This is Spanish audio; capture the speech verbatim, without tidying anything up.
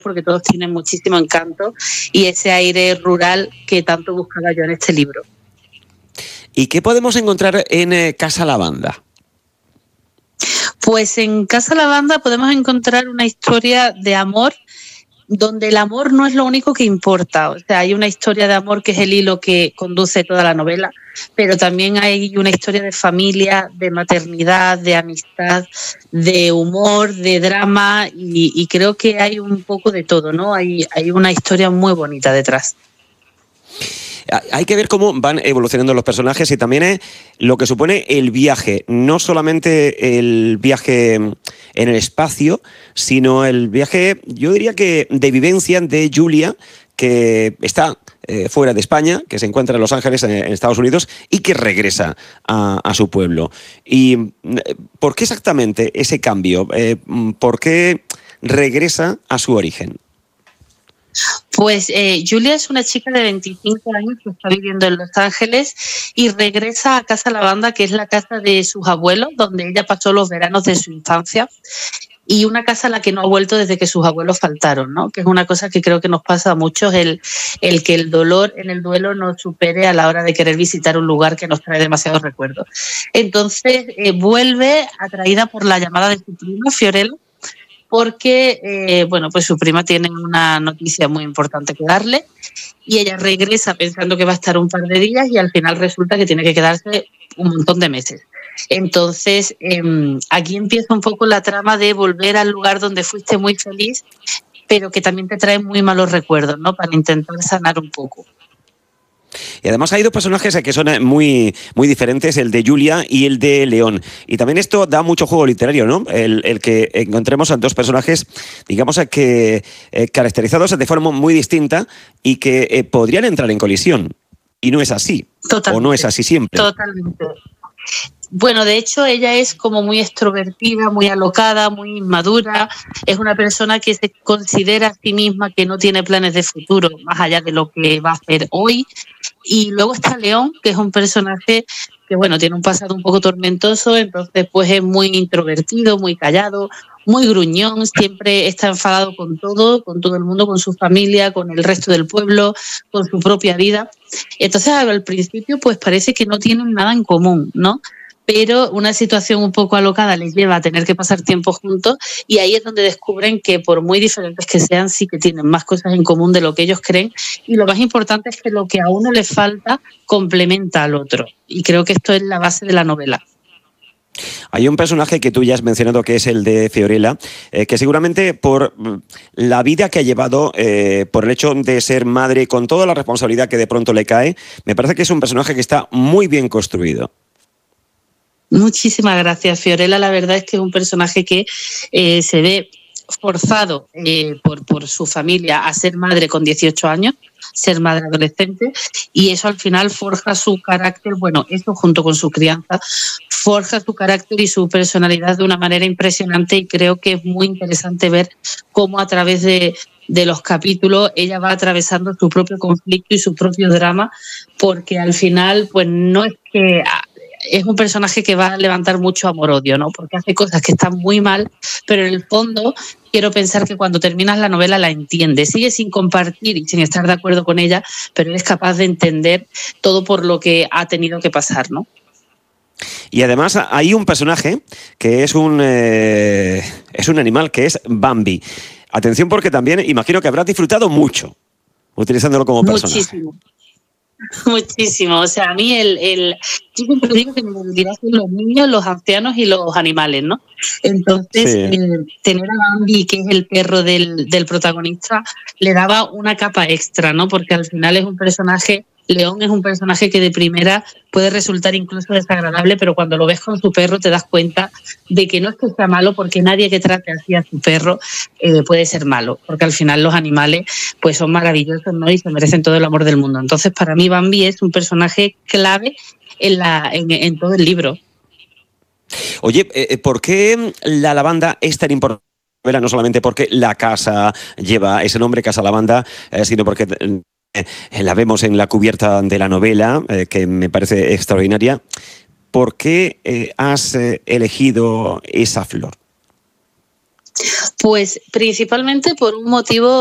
porque todos tienen muchísimo encanto y ese aire rural que tanto buscaba yo en este libro. ¿Y qué podemos encontrar en eh, Casa Lavanda? Pues en Casa Lavanda podemos encontrar una historia de amor donde el amor no es lo único que importa. O sea, hay una historia de amor que es el hilo que conduce toda la novela, pero también hay una historia de familia, de maternidad, de amistad, de humor, de drama, y, y creo que hay un poco de todo, ¿no? Hay, hay una historia muy bonita detrás. Hay que ver cómo van evolucionando los personajes y también es lo que supone el viaje, no solamente el viaje en el espacio, sino el viaje, yo diría que de vivencia de Julia, que está eh, fuera de España, que se encuentra en Los Ángeles, en, en Estados Unidos, y que regresa a, a su pueblo. ¿Y por qué exactamente ese cambio? Eh, ¿Por qué regresa a su origen? Pues eh, Julia es una chica de veinticinco años que está viviendo en Los Ángeles y regresa a Casa Lavanda, que es la casa de sus abuelos, donde ella pasó los veranos de su infancia, y una casa a la que no ha vuelto desde que sus abuelos faltaron, ¿no? Que es una cosa que creo que nos pasa a muchos, el, el que el dolor en el duelo nos supere a la hora de querer visitar un lugar que nos trae demasiados recuerdos. Entonces eh, vuelve atraída por la llamada de su prima, Fiorella, porque eh, bueno, pues su prima tiene una noticia muy importante que darle y ella regresa pensando que va a estar un par de días y al final resulta que tiene que quedarse un montón de meses. Entonces, eh, aquí empieza un poco la trama de volver al lugar donde fuiste muy feliz, pero que también te trae muy malos recuerdos, ¿no? Para intentar sanar un poco. Y además hay dos personajes que son muy, muy diferentes, el de Julia y el de León. Y también esto da mucho juego literario, ¿no? El, el que encontremos a dos personajes, digamos, que eh, caracterizados de forma muy distinta y que eh, podrían entrar en colisión. Y no es así. Totalmente. O no es así siempre. Totalmente. Bueno, de hecho, ella es como muy extrovertida, muy alocada, muy inmadura. Es una persona que se considera a sí misma que no tiene planes de futuro, más allá de lo que va a hacer hoy. Y luego está León, que es un personaje que, bueno, tiene un pasado un poco tormentoso, entonces pues es muy introvertido, muy callado, muy gruñón, siempre está enfadado con todo, con todo el mundo, con su familia, con el resto del pueblo, con su propia vida. Entonces, al principio, pues parece que no tienen nada en común, ¿no? Pero una situación un poco alocada les lleva a tener que pasar tiempo juntos y ahí es donde descubren que por muy diferentes que sean, sí que tienen más cosas en común de lo que ellos creen y lo más importante es que lo que a uno le falta complementa al otro y creo que esto es la base de la novela. Hay un personaje que tú ya has mencionado que es el de Fiorella, eh, que seguramente por la vida que ha llevado, eh, por el hecho de ser madre, con toda la responsabilidad que de pronto le cae, me parece que es un personaje que está muy bien construido. Muchísimas gracias, Fiorella. La verdad es que es un personaje que eh, se ve forzado eh, por, por su familia a ser madre con dieciocho años, ser madre adolescente, y eso al final forja su carácter, bueno, eso junto con su crianza, forja su carácter y su personalidad de una manera impresionante y creo que es muy interesante ver cómo a través de, de los capítulos ella va atravesando su propio conflicto y su propio drama, porque al final pues no es que... es un personaje que va a levantar mucho amor-odio, ¿no? Porque hace cosas que están muy mal, pero en el fondo quiero pensar que cuando terminas la novela la entiendes. Sigue sin compartir y sin estar de acuerdo con ella, pero eres capaz de entender todo por lo que ha tenido que pasar, ¿no? Y además hay un personaje que es un, eh, es un animal, que es Bambi. Atención porque también imagino que habrás disfrutado mucho utilizándolo como personaje. Muchísimo. Muchísimo, o sea, a mí el, el yo siempre digo que me dirás los niños, los ancianos y los animales, ¿no? Entonces, sí. eh, tener a Bambi, que es el perro del, del protagonista, le daba una capa extra, ¿no? Porque al final es un personaje, León es un personaje que de primera puede resultar incluso desagradable, pero cuando lo ves con su perro te das cuenta de que no es que sea malo, porque nadie que trate así a su perro eh, puede ser malo, porque al final los animales pues son maravillosos, ¿no? Y se merecen todo el amor del mundo. Entonces, para mí Bambi es un personaje clave en, la, en, en todo el libro. Oye, eh, ¿por qué la lavanda es tan importante? No solamente porque la casa lleva ese nombre, Casa Lavanda, eh, sino porque... Eh, la vemos en la cubierta de la novela, eh, que me parece extraordinaria. ¿Por qué eh, has eh, elegido esa flor? Pues principalmente por un motivo